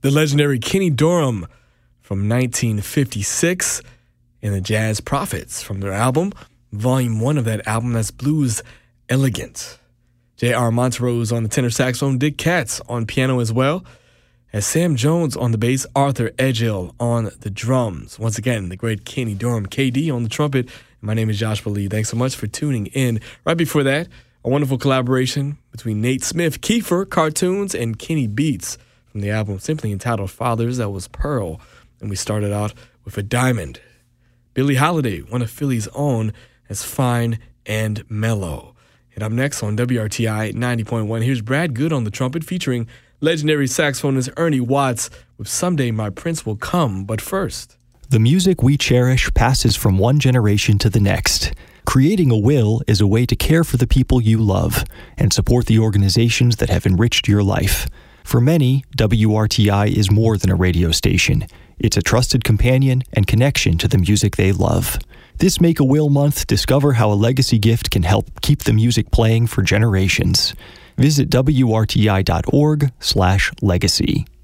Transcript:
the legendary Kenny Dorham from 1956, and the Jazz Prophets from their album, Volume 1 of that album, that's Blues Elegant. J.R. Montrose on the tenor saxophone, Dick Katz on piano as well, as Sam Jones on the bass, Arthur Edgill on the drums. Once again, the great Kenny Dorham, KD on the trumpet. My name is Joshua Lee. Thanks so much for tuning in. Right before that, a wonderful collaboration between Nate Smith, Kiefer Cartoons, and Kenny Beats from the album simply entitled Fathers. That was Pearl. And we started out with a diamond. Billie Holiday, one of Philly's own, as Fine and Mellow. And up next on WRTI 90.1, here's Brad Good on the trumpet featuring legendary saxophonist Ernie Watts with Someday My Prince Will Come. But first, the music we cherish passes from one generation to the next. Creating a will is a way to care for the people you love and support the organizations that have enriched your life. For many, WRTI is more than a radio station. It's a trusted companion and connection to the music they love. This Make a Will month, discover how a legacy gift can help keep the music playing for generations. Visit WRTI.org/legacy.